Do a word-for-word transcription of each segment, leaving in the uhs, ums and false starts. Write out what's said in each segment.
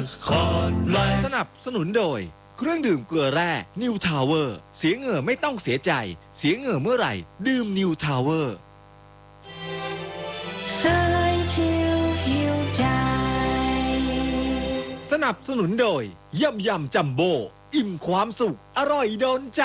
สนับสนุนโดยเครื่องดื่มเกลือแร่นิวทาวเวอร์เสียเหงื่อไม่ต้องเสียใจเสียเหงื่อเมื่อไหร่ดื่มนิวทาวเวอร์สนับสนุนโดยยำยำจัมโบ้อิ่มความสุขอร่อยโดนใจ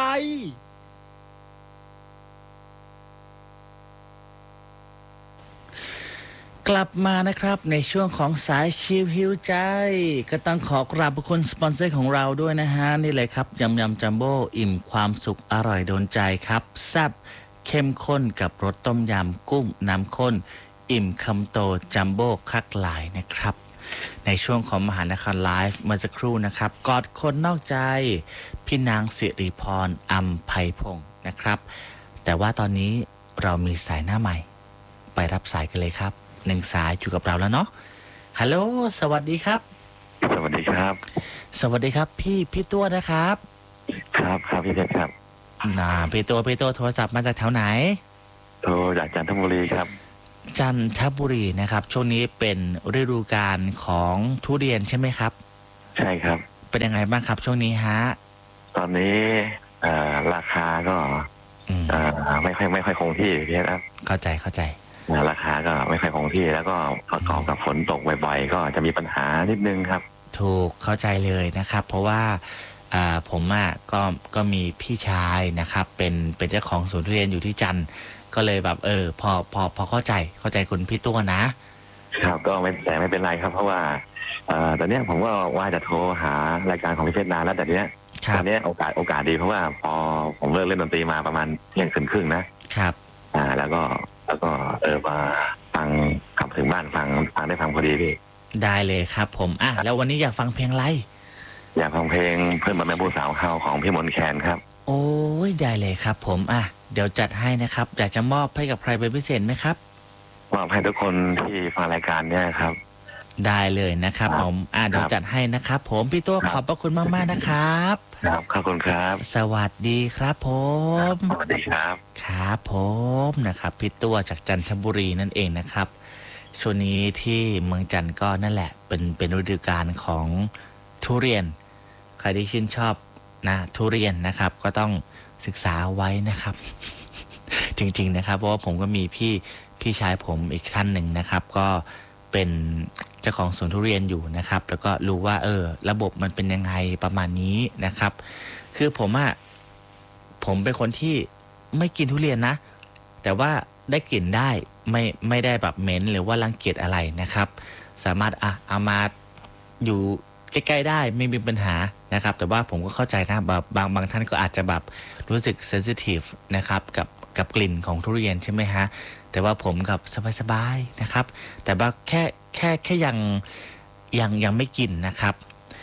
กลับมานะครับในช่วงของสายชิลฮิวใจก็ต้องขอกราบขอบคุณสปอนเซอร์ของเราด้วยนะฮะนี่เลยครับยำยำจัมโบ้อิ่มความสุขอร่อยโดนใจครับแซ่บเข้มข้นกับรสต้มยำกุ้งน้ำข้นอิ่มคำโตจัมโบ้คักหลายนะครับในช่วงของมหานครไลฟ์เมื่อสักครู่นะครับกอดคนนอกใจพี่นางสิริพรอัมไพพงศ์นะครับแต่ว่าตอนนี้เรามีสายหน้าใหม่ไปรับสายกันเลยครับหนึ่งสายอยู่กับเราแล้วเนาะฮัลโหลสวัสดีครับสวัสดีครับสวัสดีครับพี่พี่ตัวนะครับครับครับพี่เพชรครับน่าพี่ตัวพี่ตัวโทรศัพท์มาจากแถวไหนโทรจากจันทบุรีครับจันทบุรีนะครับช่วงนี้เป็นฤดูกาลของทุเรียนใช่ไหมครับใช่ครับเป็นยังไงบ้างครับช่วงนี้ฮะตอนนี้ราคาก็ไม่ค่อยไม่ค่อยคงที่พี่ครับเข้าใจเข้าใจราคาก็ไม่ค่อยคงที่แล้วก็ประกอบกับฝนตกบ่อยๆก็จะมีปัญหานิดนึงครับถูกเข้าใจเลยนะครับเพราะว่าผมอ่ะก็ก็มีพี่ชายนะครับเป็นเป็นเจ้าของสวนทุเรียนอยู่ที่จันทร์ก็เลยแบบเออพอพอพอเข้าใจเข้าใจคุณพี่ตัวนะครับก็ไม่แต่ไม่เป็นไรครับเพราะว่าตอนนี้ผมก็ว่าจะโทรหารายการของพี่เพชรนานแล้วแต่เนี้ยตอนนี้โอกาสโอกาสดีเพราะว่าพอผมเลิกเล่นดนตรีมาประมาณเที่ยงคืนครึ่งนะครับอ่าแล้วก็แล้วก็เออมาฟังกลับถึงบ้านฟังฟังได้ฟังพอดีพี่ได้เลยครับผมอ่ะแล้ววันนี้อยากฟังเพลงอะไรอยากฟังเพลงเพื่อนมาแม่บูสาวเฮาของพี่มนต์แคนครับโอ้ยได้เลยครับผมอ่ะเดี๋ยวจัดให้นะครับอยากจะมอบให้กับใครเป็นพิเศษไหมครับมอบให้ทุกคนที่ฟังรายการเนี่ยครับได้เลยนะครับผมอ่ะเดี๋ยวจัดให้นะครับผมพี่ตัวขอบพระคุณมากๆนะครับครับขอบคุณครับสวัสดีครับผมสวัสดีครับครับผมนะครับพี่ตัวจากจันทบุรีนั่นเองนะครับช่วงนี้ที่เมืองจันทร์ก็นั่นแหละเป็นเป็นฤดูกาลของทุเรียนใครที่ชื่นชอบนะทุเรียนนะครับก็ต้องศึกษาไว้นะครับจริงๆนะครับเพราะว่าผมก็มีพี่พี่ชายผมอีกท่านหนึ่งนะครับก็เป็นเจ้าของสวนทุเรียนอยู่นะครับแล้วก็รู้ว่าเออระบบมันเป็นยังไงประมาณนี้นะครับคือผมอะผมเป็นคนที่ไม่กินทุเรียนนะแต่ว่าได้กลิ่นได้ไม่ไม่ได้แบบเหม็นหรือว่ารังเกียจอะไรนะครับสามารถอ่ะเอามาอยู่ใกล้ๆได้ไม่มีปัญหานะครับแต่ว่าผมก็เข้าใจนะแบบบางบางท่านก็อาจจะแบบรู้สึกเซนซิทีฟนะครับกับกับกลิ่นของทุเรียนใช่ไหมฮะแต่ว่าผมกับสบายๆนะครับแต่ว่าแค่แค่แค่ยังยังยังไม่กินนะครับ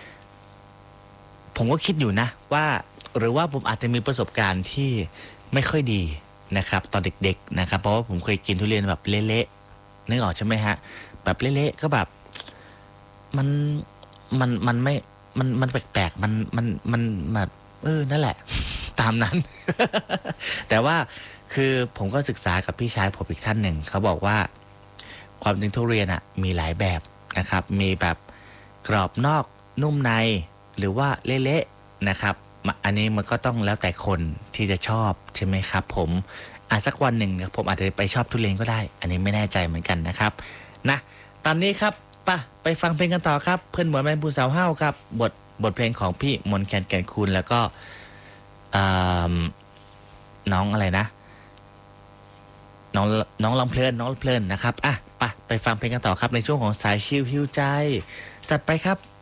ผมก็คิดอยู่นะว่าหรือว่าผมอาจจะมีประสบการณ์ที่ไม่ค่อยดีนะครับตอนเด็กๆนะครับเพราะว่าผมเคยกินทุเรียนแบบเละๆนึกออกใช่ไหมฮะแบบเละๆก็แบบมันมันมันไม่มันมันแปลกๆมันมันมันแบบเออนั่นแหละตามนั้น แต่ว่าคือผมก็ศึกษากับพี่ชายผมอีกท่านหนึ่งเขาบอกว่าความจริงทุเรียนอ่ะมีหลายแบบนะครับมีแบบกรอบนอกนุ่มในหรือว่าเละๆนะครับอันนี้มันก็ต้องแล้วแต่คนที่จะชอบใช่ไหมครับผมอาจสักวันหนึ่งผมอาจจะไปชอบทุเรียนก็ได้อันนี้ไม่แน่ใจเหมือนกันนะครับนะตอนนี้ครับป่ะไปฟังเพลงกันต่อครับเพื่อนหมวยแมนบูสาวเฮ้าครับบทบทเพลงของพี่มนต์แคนแก่นคูณแล้วก็น้องอะไรนะน้องน้องลำเพลินน้องลำเพลินนะครับอ่ะไปไปฟังเพลงกันต่อครับในช่วงของสายชิลฮิวใจจัดไปครับ